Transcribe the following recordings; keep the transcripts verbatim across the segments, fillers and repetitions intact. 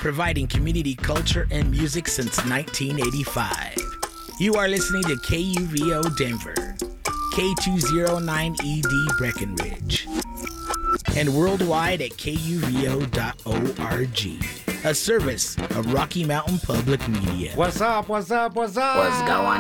providing community culture and music since nineteen eighty-five. You are listening to K U V O Denver, K two oh nine E D Breckenridge, and worldwide at K U V O dot org, a service of Rocky Mountain Public Media. What's up, what's up, what's up? What's going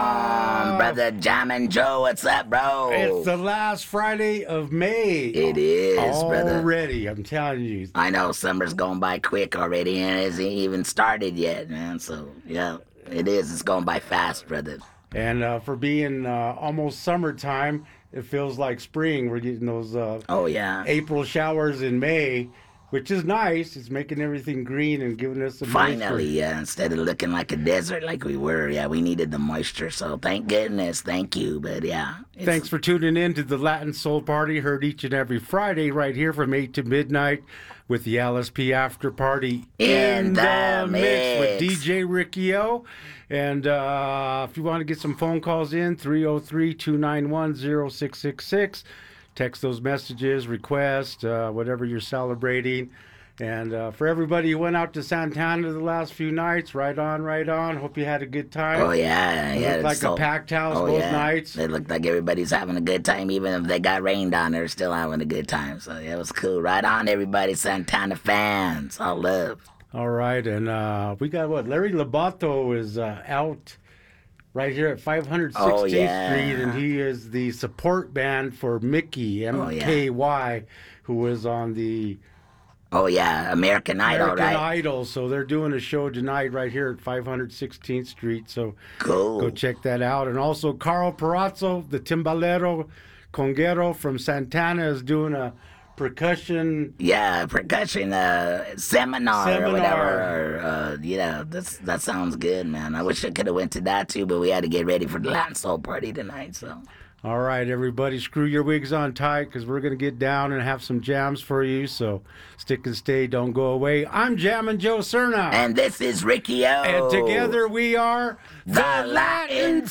on, brother Jammin' Joe? What's up, bro? It's the last Friday of May. It is, brother. Already, I'm telling you. I know, summer's going by quick already, and it hasn't even started yet, man. So, yeah, it is. It's going by fast, brother. And uh, for being uh, almost summertime, it feels like spring. We're getting those uh, oh yeah April showers in May, which is nice. It's making everything green and giving us some Finally, moisture. yeah, instead of looking like a desert like we were, yeah, we needed the moisture. So thank goodness, thank you. But yeah. it's- Thanks for tuning in to the Latin Soul Party, heard each and every Friday right here from eight to midnight with the L S P After Party In the mix with mix. D J Ricky O. And uh, if you want to get some phone calls in, three oh three, two nine one, oh six six six. Text those messages, request, uh, whatever you're celebrating. And uh, for everybody who went out to Santana the last few nights, right on, right on. Hope you had a good time. Oh, yeah. It yeah looked like it's so- a packed house oh, both yeah. nights. It looked like everybody's having a good time, even if they got rained on, they're still having a good time. So yeah, it was cool. Right on, everybody, Santana fans. All love. All right, and uh, we got what? Larry Labato is uh, out right here at five hundred sixteenth Oh, yeah. Street, and he is the support band for Mickey, Oh, M yeah. K Y, who was on the Oh, yeah, American Idol, American right? Idol. So they're doing a show tonight right here at five hundred sixteenth Street. So Cool. go check that out. And also Carl Perazzo, the timbalero conguero from Santana, is doing a percussion. Yeah, percussion uh, seminar, Seminar. or whatever. Or, uh, you know, that's, that sounds good, man. I wish I could have went to that, too, but we had to get ready for the Latin Soul Party tonight, so. All right, everybody, screw your wigs on tight because we're going to get down and have some jams for you. So stick and stay, don't go away. I'm Jammin' Joe Cerna. And this is Ricky O. And together we are the Latin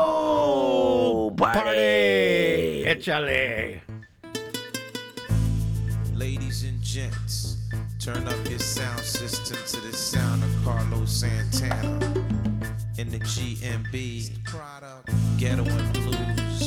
Soul Party. Échale. Ladies and gents, turn up your sound system to the sound of Carlos Santana in the G M B Ghetto and Blues